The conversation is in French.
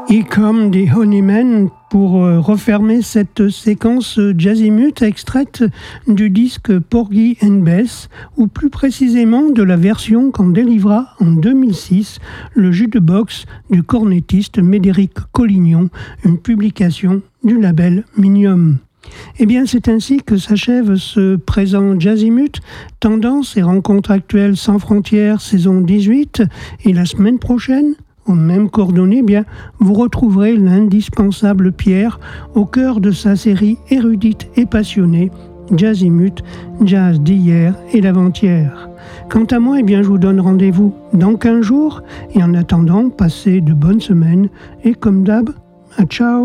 Here Come the Honeymen pour refermer cette séquence Jazzimut extraite du disque Porgy and Bess, ou plus précisément de la version qu'en délivra en 2006 le jukebox du cornettiste Médéric Collignon, une publication du label Minium. Eh bien, c'est ainsi que s'achève ce présent Jazzimut, tendance et rencontres actuelles sans frontières, saison 18, et la semaine prochaine, aux mêmes coordonnées, bien, vous retrouverez l'indispensable Pierre au cœur de sa série érudite et passionnée, Jazzimut, jazz d'hier et d'avant-hier. Quant à moi, eh bien, je vous donne rendez-vous dans 15 jours, et en attendant, passez de bonnes semaines, et comme d'hab, à ciao.